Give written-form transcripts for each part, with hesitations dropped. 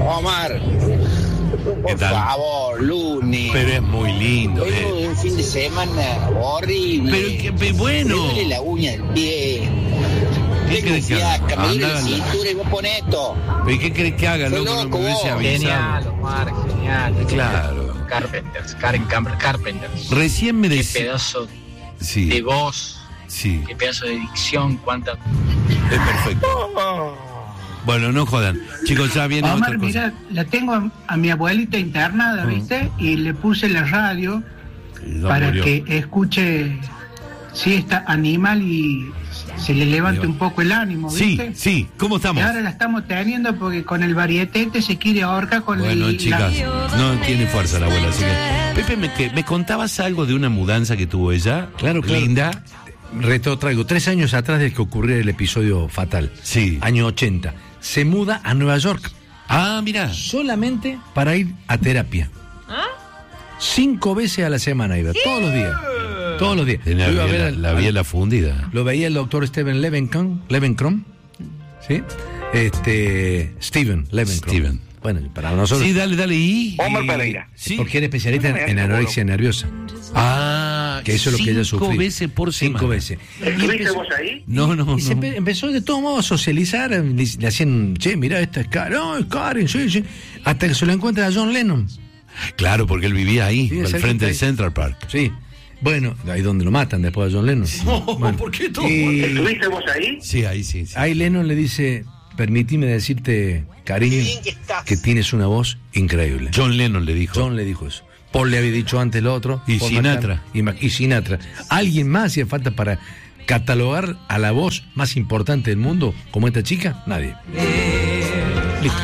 Omar, por favor, lunes. Pero es muy lindo. Vengo de un fin de semana horrible. Pero bueno. Me duele la uña del pie. ¿Qué crees que haga? Me duele la cintura y vos ponés esto. ¿Pero qué crees que haga, loco? No me hubiese avisado. Genial, Omar, genial. Claro. Carpenters. Recién me Qué decía. pedazo Sí. de voz. Sí. Qué pedazo de dicción, cuánta. Es perfecto. Bueno, no jodan. Chicos, ya viene Omar, otra cosa. mira, la tengo a mi abuelita internada, ¿viste? Y le puse la radio para murió. que escuche siesta animal y se le levante un poco el ánimo, ¿viste? Sí. ¿Cómo estamos? Y ahora la estamos teniendo porque con el varietete se quiere ahorcar con Bueno, el... chicas, no tiene fuerza la abuela, así que... Pepe, me contabas algo de una mudanza que tuvo ella. Claro. Linda. Retrotraigo 3 años atrás del que ocurrió el episodio fatal. Sí. Año 80. Se muda a Nueva York. Ah, mira. Solamente para ir a terapia. 5 veces a la semana iba, todos los días. Todos los días. La, Yo iba a ver la biela fundida. Lo veía el doctor Steven Levenkron. ¿Sí? Steven Levenkron. Steven. Bueno, para nosotros. Sí, dale. ¿Y? Omar Pereira. Sí. Porque era especialista en anorexia nerviosa. Ah, Que eso es lo que ella sufrió. 5 veces por semana. 5 veces. ¿Estuviste vos ahí? No. Y se empezó de todo modo a socializar, le hacían, che, mirá, esta es Karen, no, es Karen, sí, hasta que se lo encuentra a John Lennon. Claro, porque él vivía ahí, Sí, al exacto, frente del ahí. Central Park. Sí. Bueno, ahí donde lo matan después a John Lennon. Bueno, ¿por qué todo? y ¿Estuviste vos ahí? Sí, ahí sí. ahí Lennon le dice, permitime decirte, cariño, que tienes una voz increíble. John Lennon le dijo. John le dijo eso. Paul le había dicho antes lo otro. Y Paul Sinatra. McCartney y Sinatra. ¿Alguien más hacía falta para catalogar a la voz más importante del mundo como esta chica? Nadie. Listo.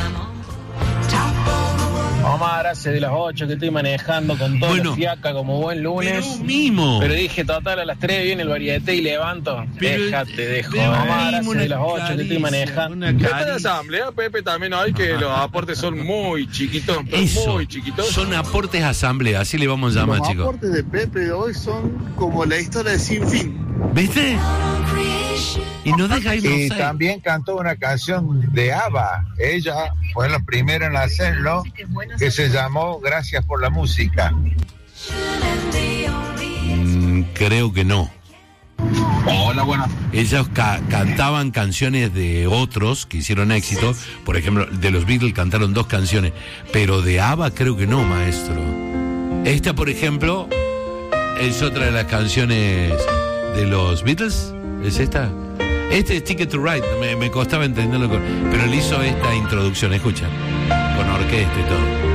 Omar, hace de las 8 que estoy manejando con toda la fiaca como buen lunes. Pero un mimo. Pero dije, total, a las 3 viene el varieté y levanto. Pero, Déjate, dejo. pero Omar, hace una de las 8 que estoy caricia, manejando. una Esta caricia. de asamblea, Pepe, también hay que los aportes son muy chiquitos. Eso. Muy chiquitos. Son aportes asamblea, así le vamos a llamar, Los chicos. aportes de Pepe de hoy son como la historia de Sin Fin. ¿Viste? Y no deja ir Y los también cantó una canción de ABBA. Ella fue la primera en hacerlo, que se llamó Gracias por la música. Creo que no. Hola, buenas. Ellos cantaban canciones de otros que hicieron éxito. Por ejemplo, de los Beatles cantaron 2 canciones. Pero de ABBA creo que no, maestro. Esta, por ejemplo, es otra de las canciones de los Beatles. ¿Es esta? Este es Ticket to Ride. Me costaba entenderlo. Pero él hizo esta introducción, escucha. Con orquesta y todo.